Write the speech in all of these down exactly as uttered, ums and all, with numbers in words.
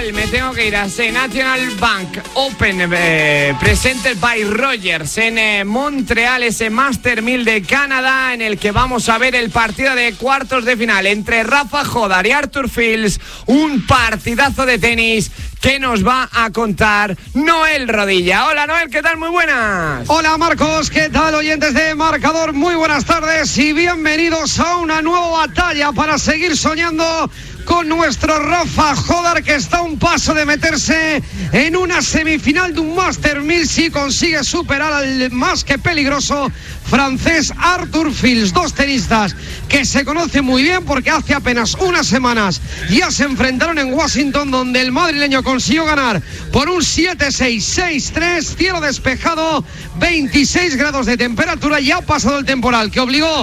Nacional, me tengo que ir a ese National Bank Open eh, Presented by Rogers en eh, Montreal, ese Master mil de Canadá, en el que vamos a ver el partido de cuartos de final entre Rafa Jodar y Arthur Fils, un partidazo de tenis que nos va a contar Noel Rodilla. Hola Noel, ¿qué tal? Muy buenas. Hola Marcos, ¿qué tal? Oyentes de Marcador, muy buenas tardes y bienvenidos a una nueva batalla para seguir soñando con nuestro Rafa Jodar, que está a un paso de meterse en una semifinal de un Master mil si consigue superar al más que peligroso francés Arthur Fils. Dos tenistas que se conocen muy bien porque hace apenas unas semanas ya se enfrentaron en Washington, donde el madrileño consiguió ganar por un siete seis, seis tres, cielo despejado, veintiséis grados de temperatura. Ya ha pasado el temporal que obligó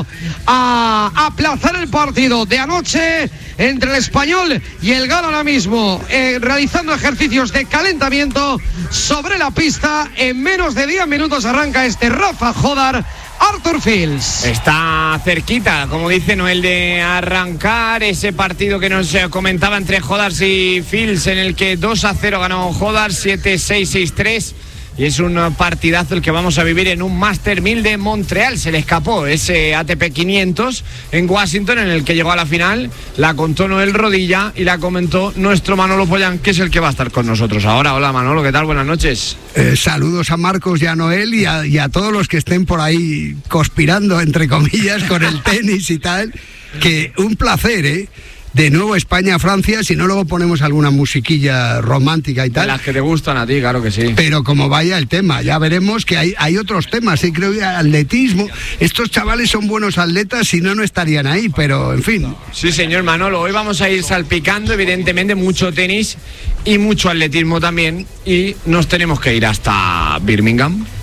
a aplazar el partido de anoche entre el español y el galo, ahora mismo eh, realizando ejercicios de calentamiento sobre la pista. En menos de diez minutos arranca este Rafa Jodar Arthur Fils. Está cerquita, como dice Noel, de arrancar ese partido que nos comentaba entre Jodar y Fils, en el que dos a cero ganó Jodar, siete seis, seis tres. Y es un partidazo el que vamos a vivir en un Master mil de Montreal. Se le escapó ese A T P quinientos en Washington, en el que llegó a la final. La contó Noel Rodilla y la comentó nuestro Manolo Pollán, que es el que va a estar con nosotros ahora. Hola Manolo, ¿qué tal? Buenas noches. Eh, saludos a Marcos y a Noel y a, y a todos los que estén por ahí conspirando, entre comillas, con el tenis y tal. Que un placer, ¿eh? De nuevo España-Francia, si no luego ponemos alguna musiquilla romántica y tal. De las que te gustan a ti, claro que sí. Pero como vaya el tema, ya veremos que hay, hay otros temas, ¿eh? Creo que atletismo, estos chavales son buenos atletas, si no, no estarían ahí, pero en fin. Sí, señor Manolo, hoy vamos a ir salpicando, evidentemente, mucho tenis y mucho atletismo también, y nos tenemos que ir hasta Birmingham.